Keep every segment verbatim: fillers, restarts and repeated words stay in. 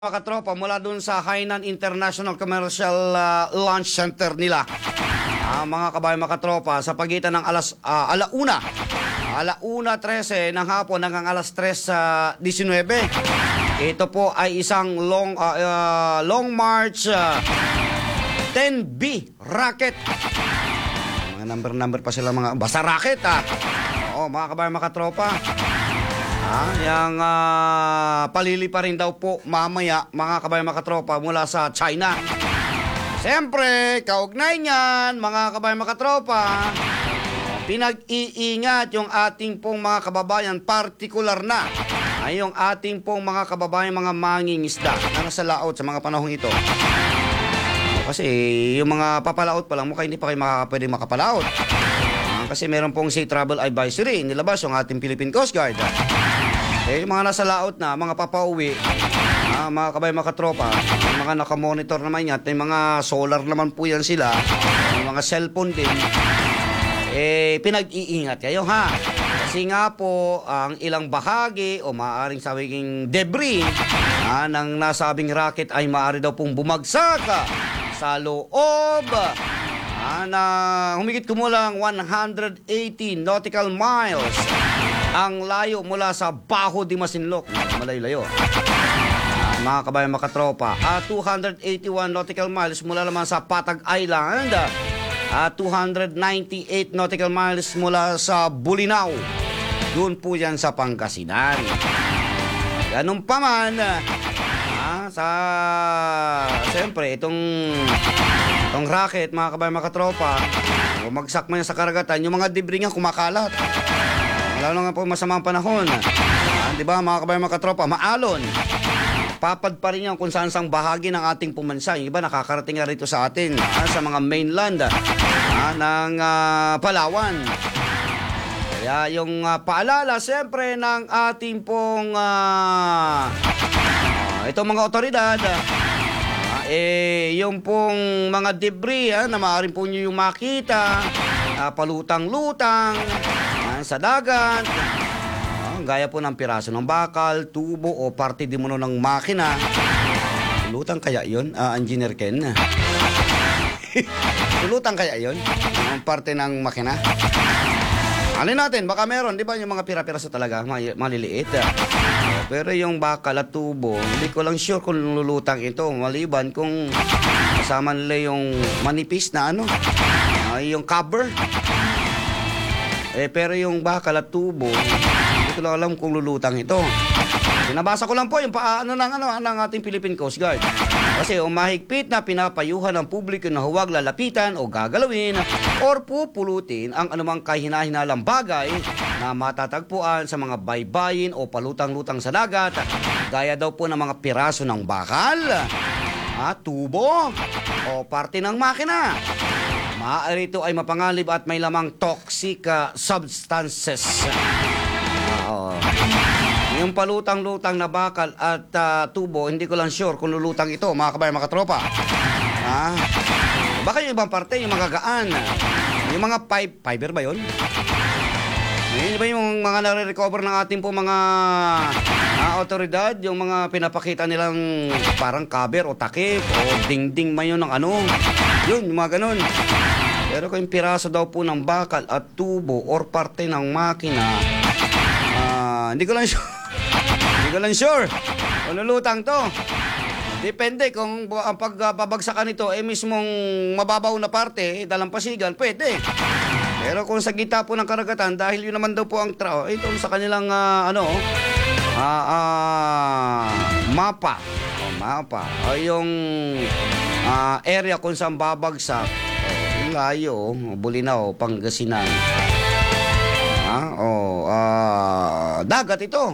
Mga katropa, mula dun sa Hainan International Commercial uh, Launch Center nila. Ah, mga kabayan, mga katropa, sa pagitan ng alas uh, alauna, alauna trese ng hapon hanggang alas tres uh, disynuwebe. Ito po ay isang long uh, uh, long march uh, ten B racket. Mga number number pa sila, mga basta racket ah. Oo, mga kabayan, mga katropa. Ah, yang uh, palili pa rin daw po mamaya, mga kabayan, mga katropa, mula sa China. Siyempre, kaugnay niyan, mga kabayan, mga katropa, pinag-iingat yung ating pong mga kababayan, partikular na ay yung ating pong mga kababayan, mga mangingisda na nasa laot sa mga panahong ito. Kasi yung mga papalaot pa lang, mukhang hindi pa kayo maka, pwede makapalaot. Ah, kasi meron pong Sea Travel Advisory, nilabas yung ating Philippine Coast Guard. Eh, yung mga nasa laot na, mga papauwi, ah, mga kabayan, mga katropa, yung mga nakamonitor naman yan, at yung mga solar naman po yan sila, yung mga cellphone din, eh, pinag-iingat kayo, ha? Kasi nga po, ang ilang bahagi o maaaring sabing debris ah, ng nasabing rocket ay maaari daw pong bumagsak ah, sa loob ah, na humigit kumulang one hundred eighty nautical miles ang layo mula sa Bajo de Masinloc. Malayo-layo. Uh, mga kabayan, mga katropa. At uh, two hundred eighty-one nautical miles mula naman sa Patag Island. At uh, two hundred ninety-eight nautical miles mula sa Bulinaw. Doon po yan sa Pangasinan. Ganun pa man, uh, sa... Siyempre, itong, itong rocket, mga kabayan, mga katropa, bumagsak man sa karagatan, yung mga debris nga kumakalat. Lalo nga po masamang panahon. Ah, di ba, mga kabayan, mga katropa, maalon. Papad pa rin yan kung saan sang bahagi ng ating pumansa. Yung iba nakakarating nga rito sa atin, ah, sa mga mainland ah, ng ah, Palawan. Kaya yung ah, paalala, siyempre, ng ating pong ah, ah, itong mga otoridad, ah, eh, yung pong mga debris ah, na maaaring po nyo yung makita, ah, palutang-lutang, sa dagat, ah, gaya po ng piraso ng bakal, tubo o parte di mono ng makina. Lutang kaya yun, uh, Engineer Ken? Lutang kaya yun, ang parte ng makina? Alin natin, baka meron, di ba, yung mga pira-piraso talaga, maliliit. Uh, pero yung bakal at tubo, hindi ko lang sure kung lulutang ito, maliban kung kasama nila yung manipis na ano, uh, yung cover. Eh, pero yung bakal at tubo, hindi ko lang alam kung lulutang ito. Binabasa ko lang po yung paano ng, ano, ng ating Philippine Coast Guard. Kasi umahigpit na pinapayuhan ng publiko na huwag lalapitan o gagalawin or pupulutin ang anumang kahinahinalang bagay na matatagpuan sa mga baybayin o palutang-lutang sa dagat, gaya daw po ng mga piraso ng bakal, ah, tubo o parte ng makina. Maaari ito ay mapangalib at may lamang toxic uh, substances. Uh, yung palutang-lutang na bakal at uh, tubo, hindi ko lang sure kung lulutang ito, mga kabayan, mga katropa. Ah, baka yung ibang parte, yung magagaan. Yung mga pipe, fiber ba yun? Yun ba yung mga nare-recover ng ating po mga uh, otoridad, yung mga pinapakita nilang parang cover o takip o dingding man yun ng ano. Yun, yung mga ganun. Pero kung piraso daw po ng bakal at tubo or parte ng makina, uh, hindi ko lang sure. Hindi ko lang sure kung lulutang to. Depende kung ang pagpabagsakan nito eh mismong mababaw na parte, dalampasigan, pwede. Pero kung sa gitna po ng karagatan, dahil yun naman daw po ang trao, ito sa kanilang uh, ano, uh, uh, mapa. O, mapa. O yung uh, area kung saan babagsak. Layo, Bulinaw, Pangasinan. Ah, oh, ah, dagat ito.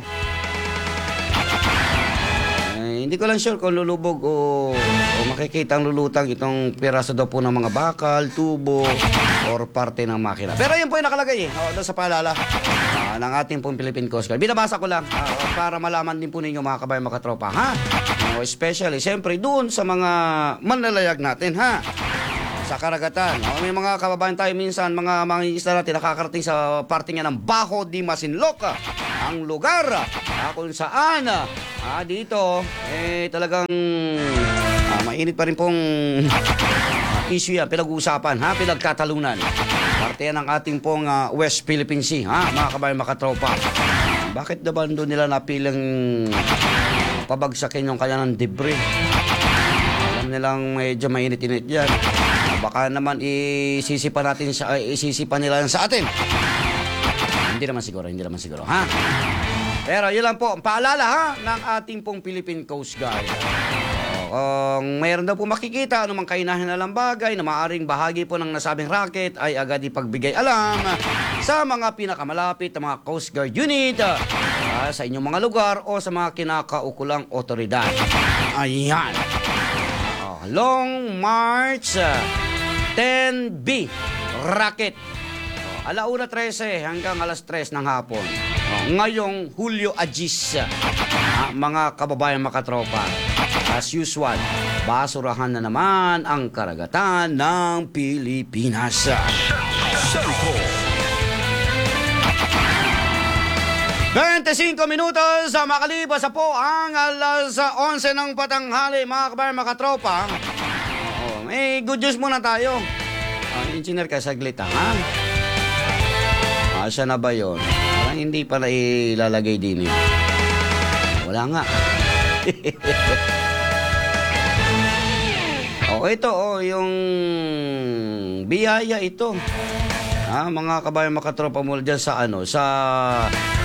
Eh, hindi ko lang sure kung lulubog o, o makikita ang lulutang itong piraso daw po ng mga bakal, tubo, or parte ng makina. Pero yun po yung nakalagay eh, oh, doon sa paalala ah, ng ating pong Philippine Coast Guard. Binabasa ko lang ah, para malaman din po ninyo, mga kabayan, mga katropa, ha? Oh, especially, siyempre, doon sa mga manlalayag natin, ha? Sa karagatan. O, may mga kababayan tayo minsan, mga mga isla natin nakakarating sa parte nga ng Bajo de Masinloc. ang lugar ah, kung saan ah, dito eh talagang ah, mainit pa rin pong ah, issue yan, pinag-uusapan, ha, pinagtatalunan. Parte yan ng ating pong ah, West Philippine Sea, ha, mga kabayan makatropa. Bakit naman doon nila napilang pabagsakin yung kanya ng debris? Alam nilang medyo mainit-init yan. Baka naman isisipa natin sa, isisipa nila sa atin. Hindi naman siguro, hindi naman siguro, ha? Pero yun lang po, paalala, ha, ng ating pong Philippine Coast Guard. Kung uh, mayroon daw po makikita anumang kahinahinalang bagay na maaaring bahagi po ng nasabing racket, ay agad ipagbigay alam sa mga pinakamalapit na mga Coast Guard unit uh, sa inyong mga lugar o sa mga kinakaukulang otoridad. Ayan. Uh, Long March uh, ten B racket. Uh, alauna trese hanggang alas tres ng hapon. Uh, ngayong Hulyo Agis, uh, mga kababayan makatropa. As usual, basurahan na naman ang karagatan ng Pilipinas. twenty-five minutos sa makalipas sa po ang alas onse ng patanghali, mga kabayan makatropa. Oh, may good news muna tayo. Uh, engineer ka saglit, ha? Asa na ba yun? Parang hindi pala ilalagay din eh. Wala nga. Oh, ito oh, yung biyaya ito. Ah, mga kabayan makatropa mula dyan sa ano, sa